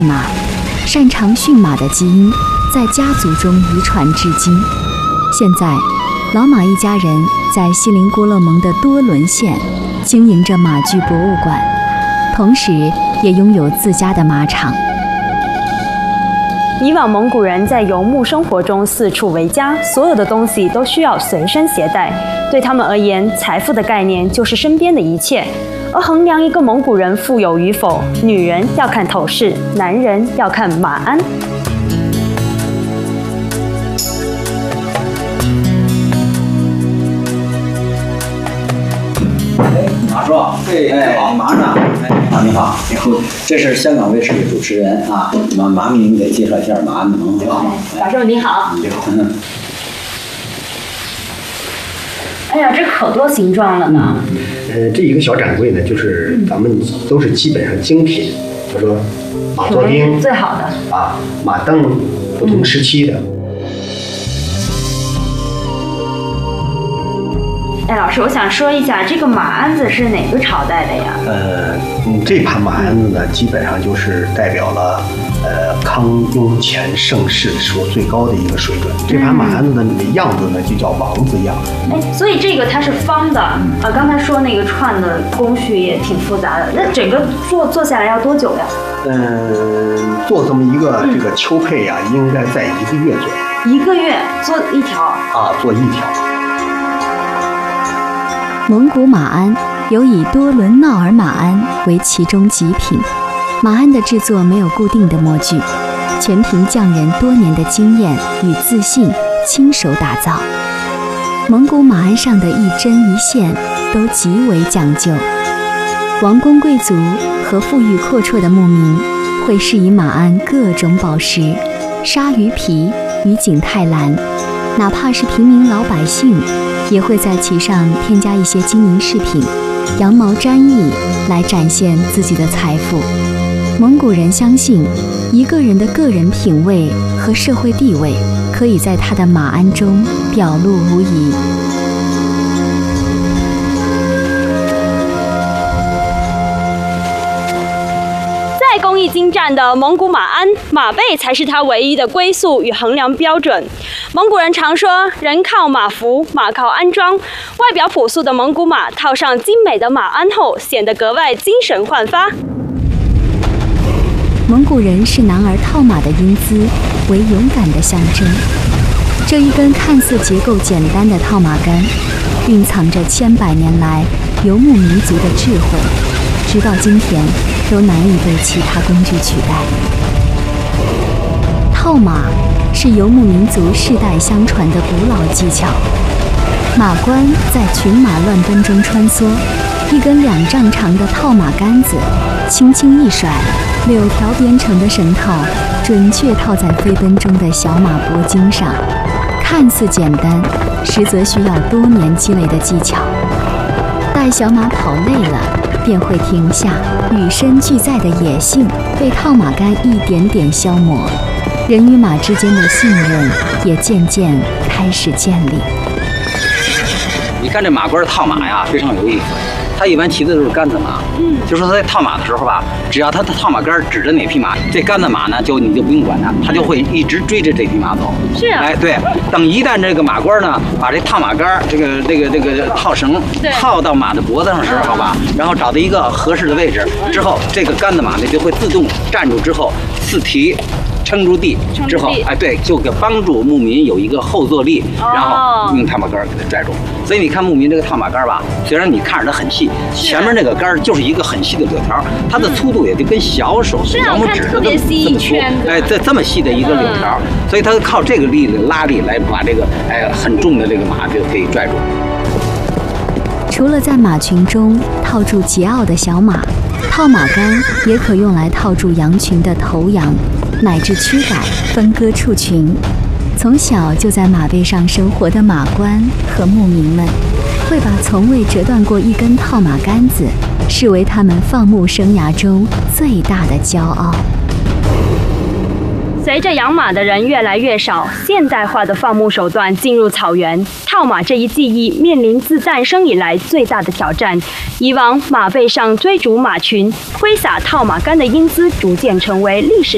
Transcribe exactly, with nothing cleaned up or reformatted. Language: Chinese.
马，擅长驯马的基因在家族中遗传至今。现在，老马一家人在锡林郭勒盟的多伦县经营着马具博物馆，同时也拥有自家的马场。 以往蒙古人在游牧生活中四处为家，所有的东西都需要随身携带。对他们而言，财富的概念就是身边的一切。而衡量一个蒙古人富有与否，女人要看头饰，男人要看马鞍。 马叔，对，哎，你忙呢？哎，啊，你好，你好，这是香港卫视的主持人啊，马马明给介绍一下马鞍盟，好吧？ 马叔你好。 你好。嗯。 哎呀，这可多形状了呢。 呃，这一个小展柜呢，就是咱们都是基本上精品，比如说马座钉最好的啊，马镫，不同时期的。 哎，老师，我想说一下，这个马鞍子是哪个朝代的呀？ 呃，嗯，这盘马鞍子呢，基本上就是代表了呃康雍乾盛世时候最高的一个水准。这盘马鞍子的样子呢，就叫王字样。 哎，所以这个它是方的啊。刚才说那个串的工序也挺复杂的，那整个做做下来要多久呀？ 嗯，做这么一个这个秋配呀、啊，应该在一个月左右。 一个月做一条啊，做一条。 蒙古马鞍有以多伦闹尔马鞍为其中极品。马鞍的制作没有固定的模具，全凭匠人多年的经验与自信亲手打造。蒙古马鞍上的一针一线都极为讲究。王公贵族和富裕阔绰的牧民会饰以马鞍各种宝石，鲨鱼皮与景泰蓝，哪怕是平民老百姓也会在其上添加一些金银饰品、羊毛毡翼来展现自己的财富。蒙古人相信，一个人的个人品味和社会地位可以在他的马鞍中表露无遗。 再工艺精湛的蒙古马鞍，马背才是它唯一的归宿与衡量标准。蒙古人常说，人靠马服，马靠鞍装。外表朴素的蒙古马套上精美的马鞍后，显得格外精神焕发。 蒙古人视男儿套马的英姿为勇敢的象征。这一根看似结构简单的套马杆，蕴藏着千百年来游牧民族的智慧，直到今天都难以被其他工具取代。套马是游牧民族世代相传的古老技巧。马官在群马乱奔中穿梭，一根两丈长的套马杆子轻轻一甩，柳条编成的绳套准确套在飞奔中的小马脖颈上，看似简单，实则需要多年积累的技巧。待小马跑累了，便会停下，与生俱在的野性被套马杆一点点消磨，人与马之间的信任也渐渐开始建立。 你看这马官套马呀，非常有意思。他一般骑的都是杆子马，嗯，就说他在套马的时候吧，只要他的套马杆指着哪匹马，这杆子马呢，就你就不用管它，他就会一直追着这匹马走。 是啊， 哎，对，等一旦这个马官呢，把这套马杆这个这个这个套绳套到马的脖子上时候吧，然后找到一个合适的位置之后，这个杆子马呢就会自动站住，之后四蹄撑住地之后，哎，对，就给帮助牧民有一个后坐力，然后用套马杆给它拽住。所以你看牧民这个套马杆吧，虽然你看着它很细，前面这个杆就是一个很细的柳条，它的粗度也就跟小手的小拇指这么这么粗，哎，这这么细的一个柳条，所以它靠这个力的拉力来把这个哎很重的这个马就可以拽住。 除了在马群中套住桀骜的小马，套马杆也可用来套住羊群的头羊，乃至驱赶分割畜群。从小就在马背上生活的马官和牧民们，会把从未折断过一根套马杆子视为他们放牧生涯中最大的骄傲。 随着养马的人越来越少，现代化的放牧手段进入草原，套马这一技艺面临自诞生以来最大的挑战。以往马背上追逐马群、挥洒套马杆的英姿，逐渐成为历史